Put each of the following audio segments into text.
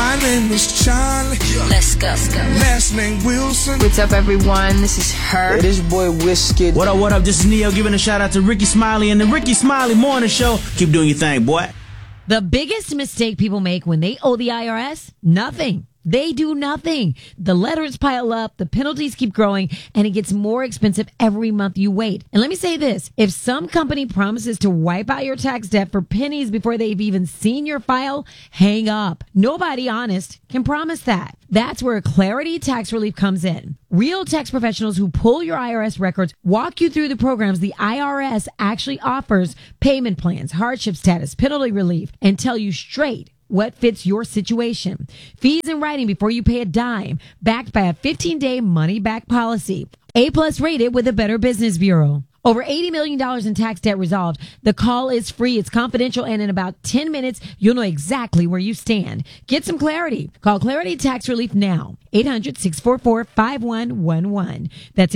My name is Charlie. Let's go. Last name Wilson. What's up, everyone? This is her. Hey, this your boy Wizkid. What up? This is Neo giving a shout out to Ricky Smiley and the Ricky Smiley Morning Show. Keep doing your thing, boy. The biggest mistake people make when they owe the IRS? Nothing. They do nothing. The letters pile up, the penalties keep growing, and it gets more expensive every month you wait. And let me say this. If some company promises to wipe out your tax debt for pennies before they've even seen your file, hang up. Nobody honest can promise that. That's where Clarity Tax Relief comes in. Real tax professionals who pull your IRS records walk you through the programs the IRS actually offers, payment plans, hardship status, penalty relief, and tell you straight what fits your situation. Fees in writing before you pay a dime, backed by a 15-day money-back policy. A+ rated with the Better Business Bureau. Over $80 million in tax debt resolved. The call is free. It's confidential. And in about 10 minutes, you'll know exactly where you stand. Get some clarity. Call Clarity Tax Relief now. 800-644-5111. That's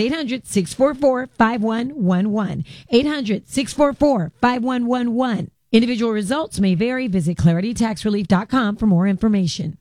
800-644-5111. 800-644-5111. Individual results may vary. Visit claritytaxrelief.com for more information.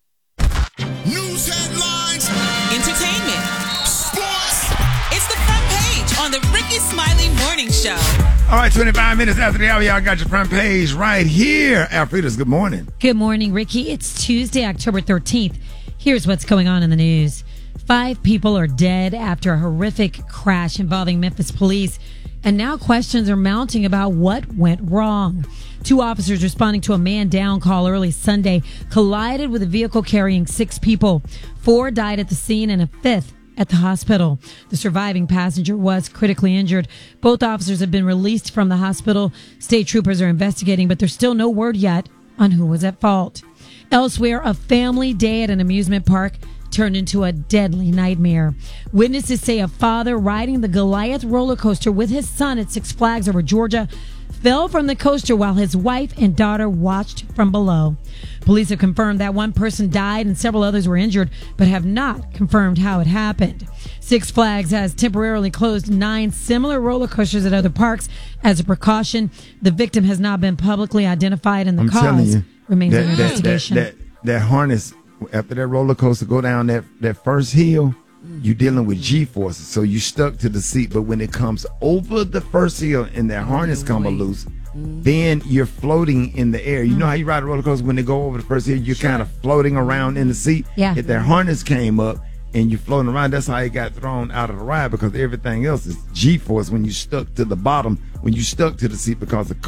News headlines. Entertainment. Sports. It's the front page on the Ricky Smiley Morning Show. All right, 25 minutes after the hour, y'all got your front page right here. Alfreda's, good morning. Good morning, Ricky. It's Tuesday, October 13th. Here's what's going on in the news. 5 people are dead after a horrific crash involving Memphis police. And now questions are mounting about what went wrong. 2 officers responding to a man down call early Sunday collided with a vehicle carrying 6 people. 4 died at the scene and a 5th at the hospital. The surviving passenger was critically injured. Both officers have been released from the hospital. State troopers are investigating, but there's still no word yet on who was at fault. Elsewhere, a family day at an amusement park turned into a deadly nightmare. Witnesses say a father riding the Goliath roller coaster with his son at Six Flags over Georgia fell from the coaster while his wife and daughter watched from below. Police have confirmed that one person died and several others were injured, but have not confirmed how it happened. Six Flags has temporarily closed 9 similar roller coasters at other parks as a precaution. The victim has not been publicly identified, and the cause remains under investigation. That harness, after that roller coaster go down that first hill, you're dealing with G-forces, so you stuck to the seat. But when it comes over the first hill and that harness come loose, then you're floating in the air. You know how you ride a roller coaster when they go over the first hill, you're kind of floating around in the seat. Yeah. If that harness came up and you're floating around, that's how it got thrown out of the ride, because everything else is G-force when you stuck to the bottom, when you stuck to the seat, because the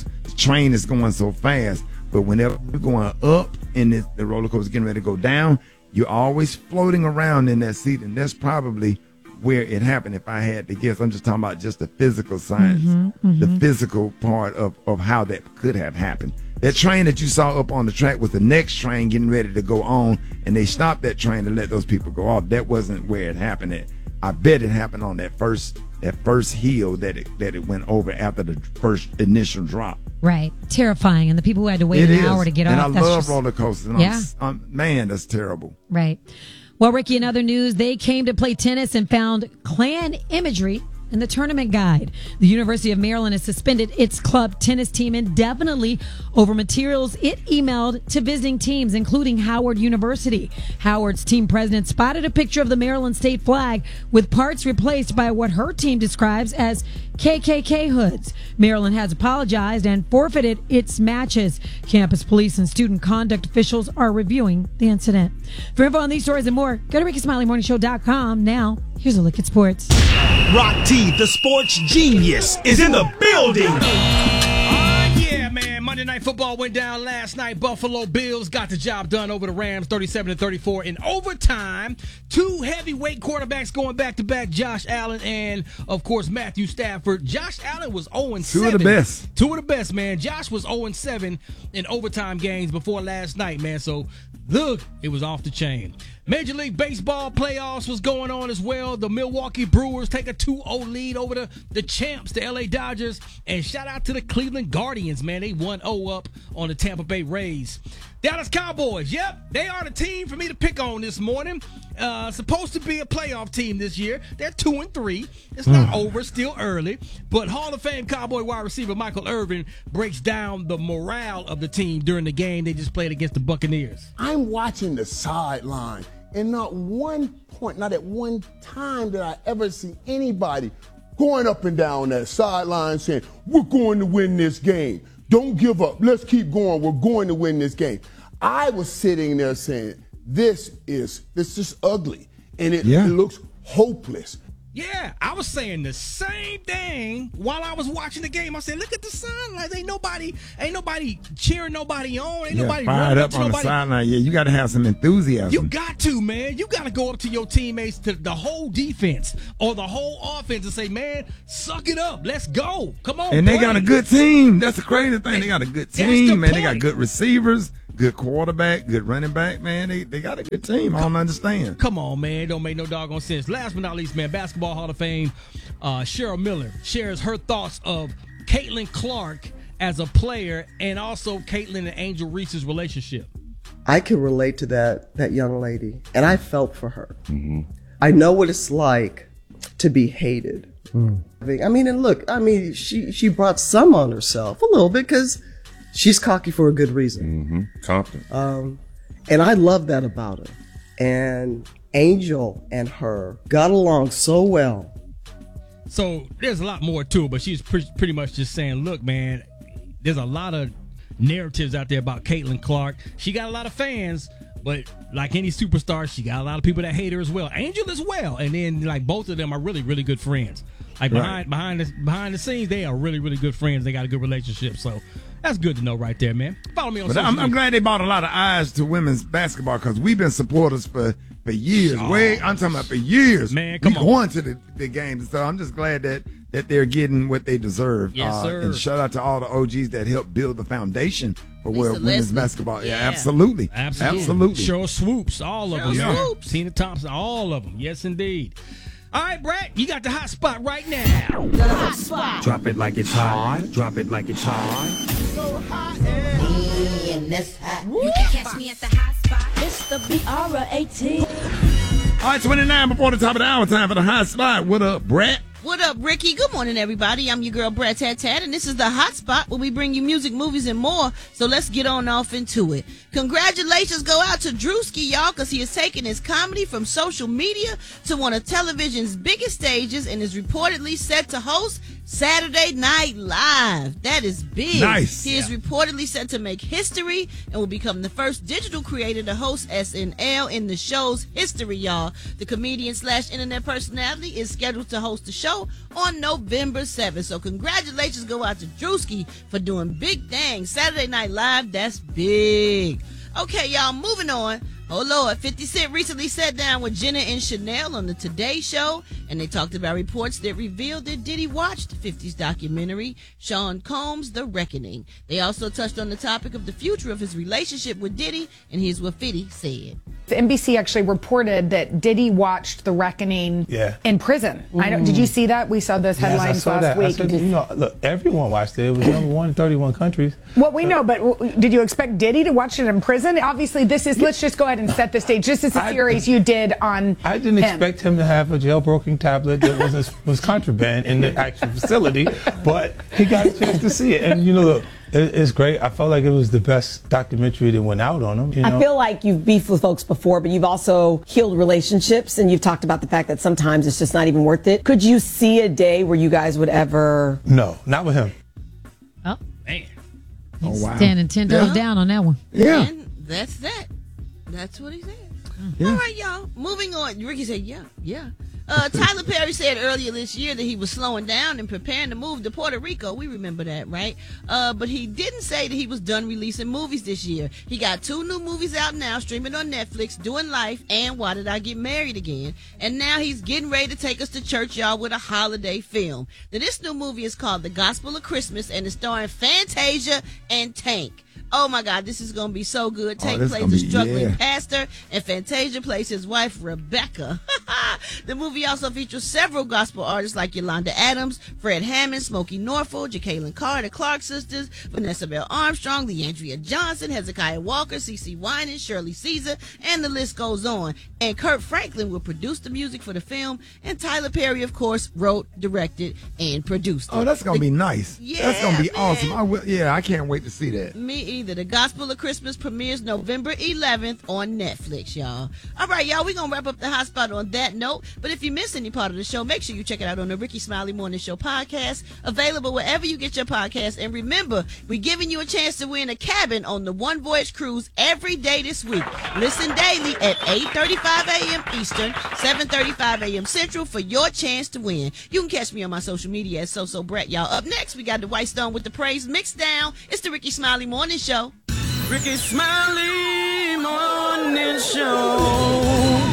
train is going so fast. But whenever you're going up and the roller coaster is getting ready to go down, you're always floating around in that seat, and that's probably where it happened. If I had to guess, I'm just talking about just the physical science, the physical part of how that could have happened. That train that you saw up on the track was the next train getting ready to go on, and they stopped that train to let those people go off. That wasn't where it happened at. I bet it happened on that first hill that it went over after the first initial drop. Right. Terrifying. And the people who had to wait an hour to get off. And I love roller coasters. Yeah. Man, that's terrible. Right. Well, Ricky, in other news, they came to play tennis and found Klan imagery in the tournament guide. The University of Maryland has suspended its club tennis team indefinitely over materials it emailed to visiting teams, including Howard University. Howard's team president spotted a picture of the Maryland state flag with parts replaced by what her team describes as KKK hoods. Maryland has apologized and forfeited its matches. Campus police and student conduct officials are reviewing the incident. For info on these stories and more, go to RickySmileyMorningShow.com. Now, here's a look at sports. Rock T, the sports genius, is in the building. Yeah, man. Monday Night Football went down last night. Buffalo Bills got the job done over the Rams, 37-34 in overtime. 2 heavyweight quarterbacks going back-to-back, Josh Allen and, of course, Matthew Stafford. Josh Allen was 0-7. 2 of the best. 2 of the best, man. Josh was 0-7 in overtime games before last night, man. So, look, it was off the chain. Major League Baseball playoffs was going on as well. The Milwaukee Brewers take a 2-0 lead over the champs, the LA Dodgers. And shout out to the Cleveland Guardians, man. They 1-0 up on the Tampa Bay Rays. Dallas Cowboys, yep, they are the team for me to pick on this morning. Supposed to be a playoff team this year. They're 2-3. It's not over, still early. But Hall of Fame Cowboy wide receiver Michael Irvin breaks down the morale of the team during the game they just played against the Buccaneers. I'm watching the sideline, and not at one time did I ever see anybody going up and down that sideline saying, we're going to win this game. Don't give up. Let's keep going. We're going to win this game. I was sitting there saying, this is ugly, and it looks hopeless. Yeah, I was saying the same thing while I was watching the game. I said, look at the sidelines. Ain't nobody cheering nobody on. Ain't nobody fired up on the sideline. Yeah, you got to have some enthusiasm. You got to, man. You got to go up to your teammates, to the whole defense or the whole offense, and say, man, suck it up. Let's go. Come on, and they got a good team. That's the crazy thing. They got a good team, man. They got good receivers, good quarterback, good running back, man. They got a good team. I don't understand. Come on, man. It don't make no doggone sense. Last but not least, man, Basketball Hall of Fame, Cheryl Miller shares her thoughts of Caitlin Clark as a player and also Caitlin and Angel Reese's relationship. I can relate to that young lady, and I felt for her. Mm-hmm. I know what it's like to be hated. I mean, and look, she brought some on herself a little bit because she's cocky for a good reason. Mm-hmm. Confident. And I love that about her. And Angel and her got along so well. So there's a lot more to it, but she's pretty much just saying, look, man, there's a lot of narratives out there about Caitlin Clark. She got a lot of fans, but like any superstar, she got a lot of people that hate her as well. Angel as well. And then like both of them are really, really good friends. Like behind the scenes, they are really, really good friends. They got a good relationship. So that's good to know right there, man. Follow me on social media. I'm glad they brought a lot of eyes to women's basketball because we've been supporters for years. I'm talking about for years. Man, come on. Going to the games. So I'm just glad that they're getting what they deserve. Yes, sir. And shout out to all the OGs that helped build the foundation for women's basketball. Yeah. Absolutely. Cheryl Swoops, all of them. Swoops. Tina Thompson, all of them. Yes, indeed. All right, Brad, you got the hot spot right now. The hot spot. Drop it like it's hot. Drop it like it's hot. So hot In this hot. You can catch me at the hot spot. It's the BR18. All right, 29 before the top of the hour. Time for the hot spot. What up, Brett? What up, Ricky? Good morning, everybody. I'm your girl, Brett Tat, and this is the Hot Spot where we bring you music, movies, and more. So let's get on off into it. Congratulations go out to Drewski, y'all, because he is taking his comedy from social media to one of television's biggest stages and is reportedly set to host Saturday Night Live. That is big. Nice. He is reportedly set to make history and will become the first digital creator to host SNL in the show's history, y'all. The comedian/internet personality is scheduled to host the show on November 7th. So congratulations go out to Drewski for doing big things. Saturday Night Live, that's big. Okay, y'all, moving on. Oh, Lord, 50 Cent recently sat down with Jenna and Chanel on the Today Show, and they talked about reports that revealed that Diddy watched 50's documentary, Sean Combs' The Reckoning. They also touched on the topic of the future of his relationship with Diddy, and here's what 50 said. The NBC actually reported that Diddy watched The Reckoning in prison. Did you see that? We saw those headlines last week. Look, everyone watched it. It was number 1 in 31 countries. Well, we know, but did you expect Diddy to watch it in prison? Obviously, this is, let's just go ahead and set the stage. This is a series you did on I didn't expect him to have a jailbroken tablet that was contraband in the actual facility, but he got a chance to see it. And, look, it's great. I felt like it was the best documentary that went out on him. I feel like you've beefed with folks before, but you've also healed relationships, and you've talked about the fact that sometimes it's just not even worth it. Could you see a day where you guys would ever... No, not with him. Oh, man. He's standing 10 toes down on that one. Yeah. And that's that. That's what he said. Yeah. All right, y'all. Moving on. Ricky said, yeah. Tyler Perry said earlier this year that he was slowing down and preparing to move to Puerto Rico. We remember that, right? But he didn't say that he was done releasing movies this year. He got 2 new movies out now, streaming on Netflix, Doing Life and Why Did I Get Married Again? And now he's getting ready to take us to church, y'all, with a holiday film. Now, this new movie is called The Gospel of Christmas and it's starring Fantasia and Tank. Oh my God, this is going to be so good. Tank this plays gonna a be- struggling yeah. pastor, and Fantasia plays his wife, Rebecca. The movie also features several gospel artists like Yolanda Adams, Fred Hammond, Smokey Norfolk, Jacqueline Carr, the Clark sisters, Vanessa Bell Armstrong, Leandria Johnson, Hezekiah Walker, CeCe Winans, Shirley Caesar, and the list goes on. And Kurt Franklin will produce the music for the film, and Tyler Perry, of course, wrote, directed, and produced it. Oh, that's gonna be nice. Yeah, That's gonna be man. awesome. I can't wait to see that. Me either. The Gospel of Christmas premieres November 11th on Netflix, y'all. All right, y'all, we're going to wrap up the hot spot on that note. But if you miss any part of the show, make sure you check it out on the Ricky Smiley Morning Show podcast, available wherever you get your podcasts. And remember, we're giving you a chance to win a cabin on the One Voyage Cruise every day this week. Listen daily at 8:35 a.m. Eastern, 7:35 a.m. Central for your chance to win. You can catch me on my social media at So Brett, y'all. Up next, we got the White Stone with the Praise mixed down. It's the Ricky Smiley Morning Show. Ricky Smiley Morning Show.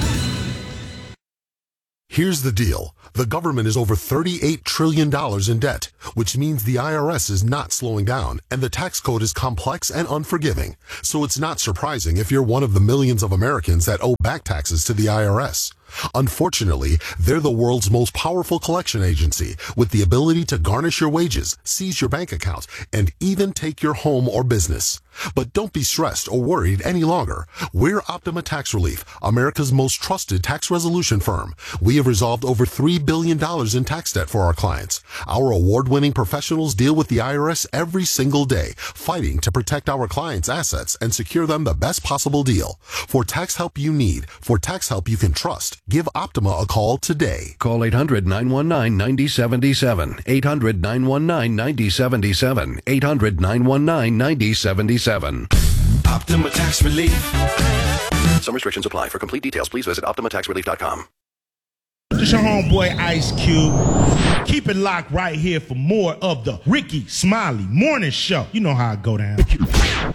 Here's the deal. The government is over $38 trillion in debt, which means the IRS is not slowing down, and the tax code is complex and unforgiving. So it's not surprising if you're one of the millions of Americans that owe back taxes to the IRS. Unfortunately, they're the world's most powerful collection agency with the ability to garnish your wages, seize your bank account, and even take your home or business. But don't be stressed or worried any longer. We're Optima Tax Relief, America's most trusted tax resolution firm. We have resolved over $3 billion in tax debt for our clients. Our award-winning professionals deal with the IRS every single day, fighting to protect our clients' assets and secure them the best possible deal. For tax help you need, for tax help you can trust, give Optima a call today. Call 800-919-9077. 800-919-9077. 800-919-9077. Optima Tax Relief. Some restrictions apply. For complete details, please visit OptimaTaxRelief.com. This your homeboy Ice Cube. Keep it locked right here for more of the Ricky Smiley Morning Show. You know how I go down.